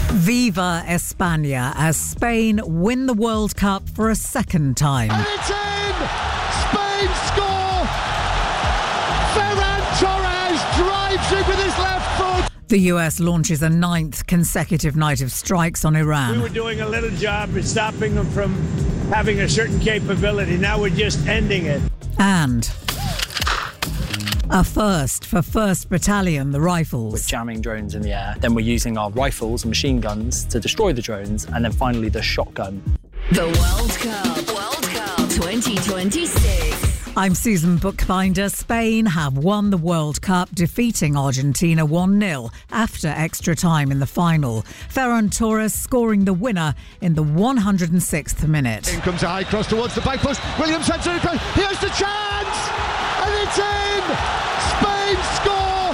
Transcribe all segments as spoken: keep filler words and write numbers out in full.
Viva España as Spain win the World Cup for a second time. And it's in! Spain score! Ferran Torres drives it with his left foot! The U S launches a ninth consecutive night of strikes on Iran. We were doing a little job at stopping them from having a certain capability. Now we're just ending it. And a first for first Battalion, the Rifles. We're jamming drones in the air. Then we're using our rifles and machine guns to destroy the drones. And then finally the shotgun. The World Cup. World Cup twenty twenty-six. I'm Susan Bookbinder. Spain have won the World Cup, defeating Argentina one nil after extra time in the final. Ferran Torres scoring the winner in the one hundred sixth minute. In comes a high cross towards the back post. Williams sends it across. Here's the chance! And it's in! Spain score!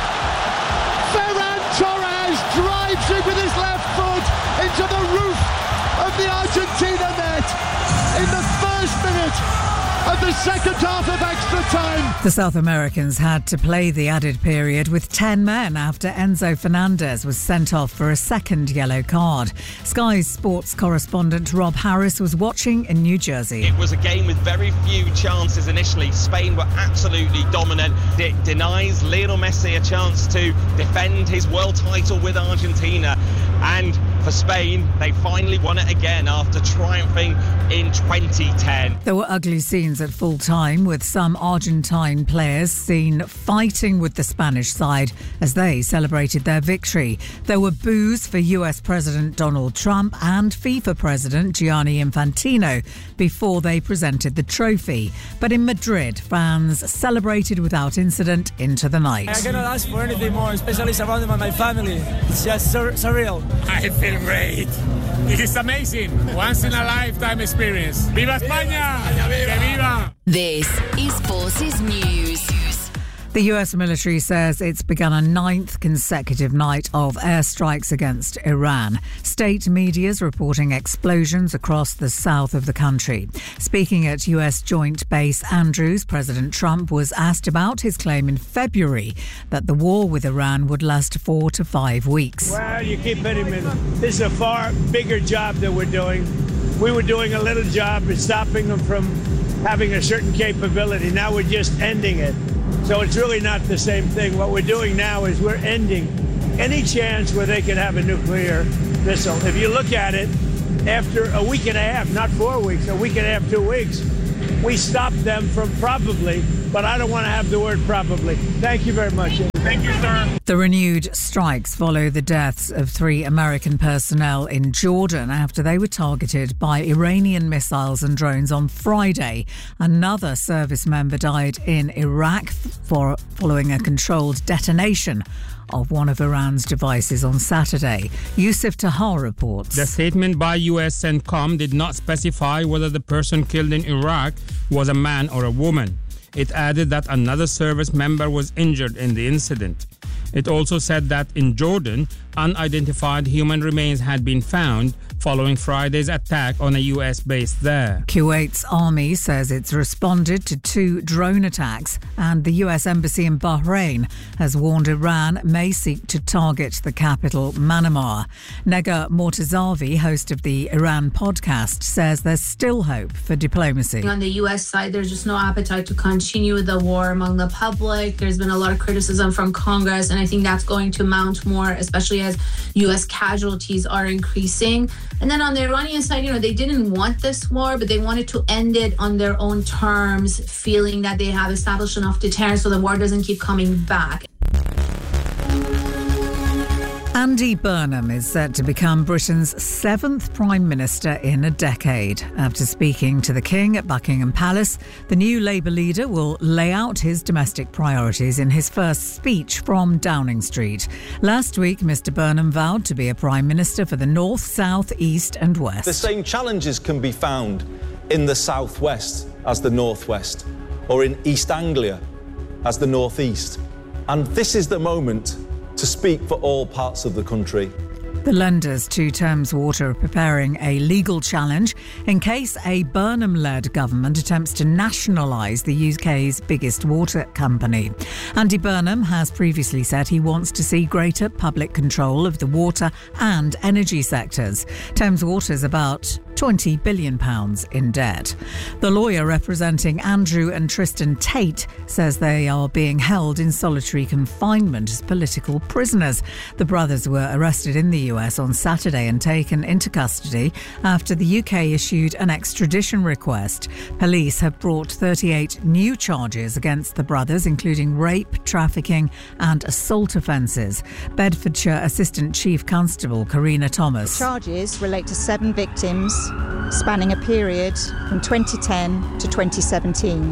Ferran Torres drives it with his left foot into the roof of the Argentina net in the first minute of the second half of extra time. The South Americans had to play the added period with ten men after Enzo Fernandez was sent off for a second yellow card. Sky's sports correspondent Rob Harris was watching in New Jersey. It was a game with very few chances initially. Spain were absolutely dominant. It denies Lionel Messi a chance to defend his world title with Argentina. And for Spain, they finally won it again after triumphing in twenty ten. There were ugly scenes at full time, with some Argentine players seen fighting with the Spanish side as they celebrated their victory. There were boos for U S President Donald Trump and FIFA President Gianni Infantino before they presented the trophy. But in Madrid, fans celebrated without incident into the night. I cannot ask for anything more, especially surrounded by my family. It's just sur- surreal. I feel great. It is amazing. Once in a lifetime experience. Viva España! Que viva! This is Forces News. The U S military says it's begun a ninth consecutive night of airstrikes against Iran. State media's reporting explosions across the south of the country. Speaking at U S Joint Base Andrews, President Trump was asked about his claim in February that the war with Iran would last four to five weeks. Well, you keep hitting me. This is a far bigger job that we're doing. We were doing a little job at stopping them from having a certain capability. Now we're just ending it. So it's really not the same thing. What we're doing now is we're ending any chance where they could have a nuclear missile. If you look at it, after a week and a half, not four weeks, a week and a half, two weeks, we stopped them from probably, but I don't want to have the word probably. Thank you very much. Thank you, sir. The renewed strikes follow the deaths of three American personnel in Jordan after they were targeted by Iranian missiles and drones on Friday. Another service member died in Iraq for following a controlled detonation of one of Iran's devices on Saturday. Yusuf Tahar reports. The statement by U S CENTCOM did not specify whether the person killed in Iraq was a man or a woman. It added that another service member was injured in the incident. It also said that in Jordan, unidentified human remains had been found following Friday's attack on a U S base there. Kuwait's army says it's responded to two drone attacks, and the U S Embassy in Bahrain has warned Iran may seek to target the capital, Manamah. Nega Mortazavi, host of the Iran podcast, says there's still hope for diplomacy. On the U S side, there's just no appetite to continue the war among the public. There's been a lot of criticism from Congress, and I think that's going to mount more, especially as U S casualties are increasing. And then on the Iranian side, you know, they didn't want this war, but they wanted to end it on their own terms, feeling that they have established enough deterrence so the war doesn't keep coming back. Andy Burnham is set to become Britain's seventh Prime Minister in a decade. After speaking to the King at Buckingham Palace, the new Labour leader will lay out his domestic priorities in his first speech from Downing Street. Last week, Mr Burnham vowed to be a Prime Minister for the North, South, East and West. The same challenges can be found in the South West as the North West, or in East Anglia as the North East. And this is the moment to speak for all parts of the country. The lenders to Thames Water are preparing a legal challenge in case a Burnham-led government attempts to nationalise the U K's biggest water company. Andy Burnham has previously said he wants to see greater public control of the water and energy sectors. Thames Water is about twenty billion pounds in debt. The lawyer representing Andrew and Tristan Tate says they are being held in solitary confinement as political prisoners. The brothers were arrested in the U S on Saturday and taken into custody after the U K issued an extradition request. Police have brought thirty-eight new charges against the brothers, including rape, trafficking and assault offences. Bedfordshire Assistant Chief Constable Karina Thomas. The charges relate to seven victims spanning a period from twenty ten to twenty seventeen.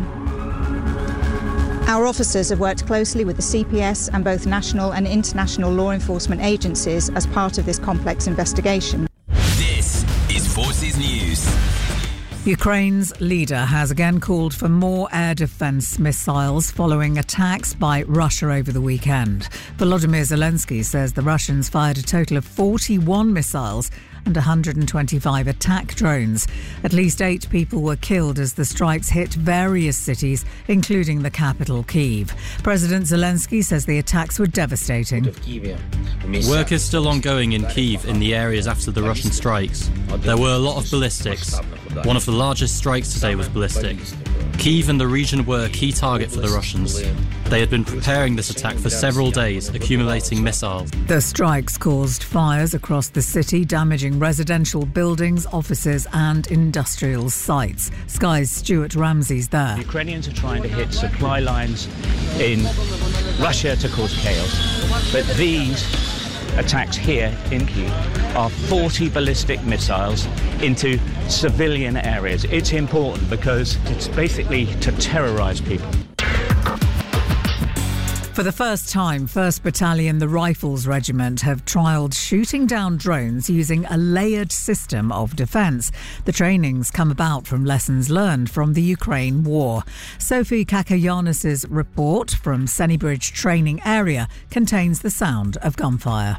Our officers have worked closely with the C P S and both national and international law enforcement agencies as part of this complex investigation. This is Forces News. Ukraine's leader has again called for more air defence missiles following attacks by Russia over the weekend. Volodymyr Zelensky says the Russians fired a total of forty-one missiles and one hundred twenty-five attack drones. At least eight people were killed as the strikes hit various cities, including the capital, Kyiv. President Zelensky says the attacks were devastating. Work is still ongoing in Kyiv in the areas after the Russian strikes. There were a lot of ballistics. One of the largest strikes today was ballistic. Kyiv and the region were a key target for the Russians. They had been preparing this attack for several days, accumulating missiles. The strikes caused fires across the city, damaging residential buildings, offices and industrial sites. Sky's Stuart Ramsey's there. The Ukrainians are trying to hit supply lines in Russia to cause chaos. But these attacks here in Kyiv are forty ballistic missiles into civilian areas. It's important because it's basically to terrorise people. For the first time, first Battalion, the Rifles Regiment, have trialled shooting down drones using a layered system of defence. The trainings come about from lessons learned from the Ukraine war. Sophie Kakayanis' report from Sennybridge Training Area contains the sound of gunfire.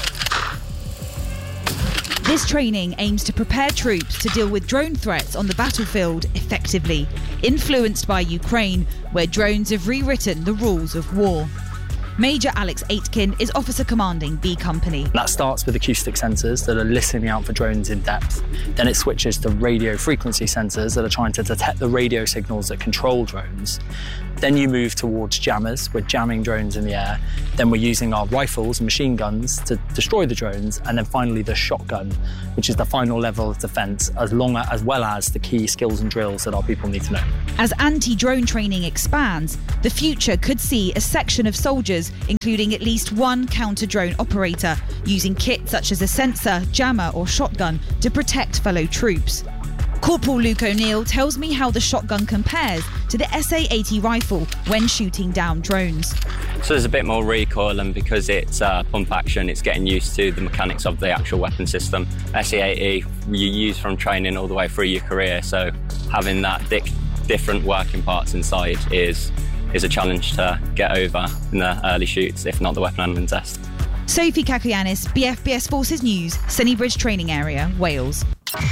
This training aims to prepare troops to deal with drone threats on the battlefield effectively, influenced by Ukraine, where drones have rewritten the rules of war. Major Alex Aitken is officer commanding B Company. That starts with acoustic sensors that are listening out for drones in depth. Then it switches to radio frequency sensors that are trying to detect the radio signals that control drones. Then you move towards jammers. We're jamming drones in the air. Then we're using our rifles and machine guns to destroy the drones. And then finally the shotgun, which is the final level of defence, as long as, as well as the key skills and drills that our people need to know. As anti-drone training expands, the future could see a section of soldiers, including at least one counter-drone operator, using kit such as a sensor, jammer or shotgun to protect fellow troops. Corporal Luke O'Neill tells me how the shotgun compares to the S A eighty rifle when shooting down drones. So there's a bit more recoil, and because it's uh, pump action, it's getting used to the mechanics of the actual weapon system. S A eighty you use from training all the way through your career, so having that di- different working parts inside is is a challenge to get over in the early shoots, if not the weapon handling test. Sophie Kakayanis, B F B S Forces News, Sennybridge Training Area, Wales.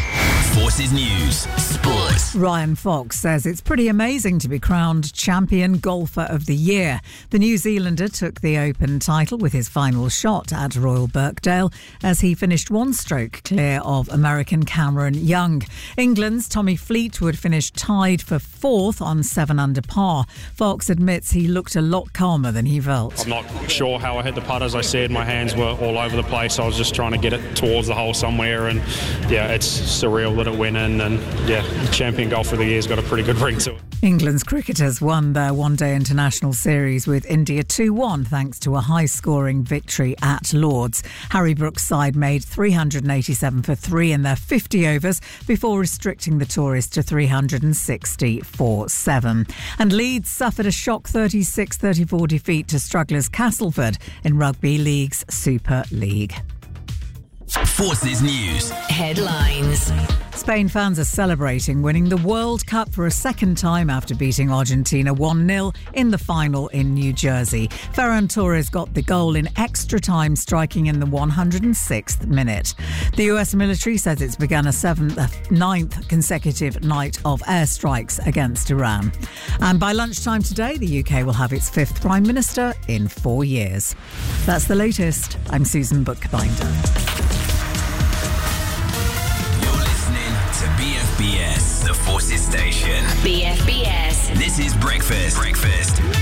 Forces News Sports. Ryan Fox says it's pretty amazing to be crowned champion golfer of the year. The New Zealander took the Open title with his final shot at Royal Birkdale as he finished one stroke clear of American Cameron Young. England's Tommy Fleetwood finished tied for fourth on seven under par. Fox admits he looked a lot calmer than he felt. I'm not sure how I hit the putt. As I said, my hands were all over the place. I was just trying to get it towards the hole somewhere, and yeah, it's surreal that it went in, and yeah, the champion golfer of the year's got a pretty good ring to it. England's cricketers won their one-day international series with India two one thanks to a high-scoring victory at Lord's. Harry Brook's side made three hundred eighty-seven for three in their fifty overs before restricting the tourists to three hundred sixty for seven. And Leeds suffered a shock thirty-six thirty-four defeat to strugglers Castleford in Rugby League's Super League. Forces News. Headlines. Spain fans are celebrating winning the World Cup for a second time after beating Argentina one nil in the final in New Jersey. Ferran Torres got the goal in extra time, striking in the one hundred sixth minute. The U S military says it's begun a seventh, ninth consecutive night of airstrikes against Iran. And by lunchtime today, the U K will have its fifth Prime Minister in four years. That's the latest. I'm Susan Bookbinder. To B F B S, the Forces Station. B F B S. This is Breakfast. Breakfast.